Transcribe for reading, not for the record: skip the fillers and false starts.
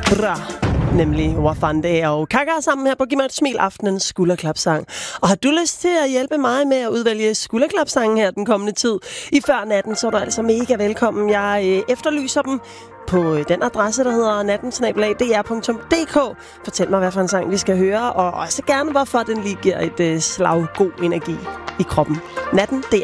Bra. Nemlig Wafande og Kaka sammen her på Giv mig et smil, aftenens skulderklapsang. Og har du lyst til at hjælpe mig med at udvælge skulderklapsangen her den kommende tid i før natten, så er du altså mega velkommen. Jeg efterlyser dem på den adresse, der hedder natten@dr.dk. Fortæl mig, hvad for en sang vi skal høre, og også gerne, hvorfor den lige giver et slag god energi i kroppen. Natten, DR.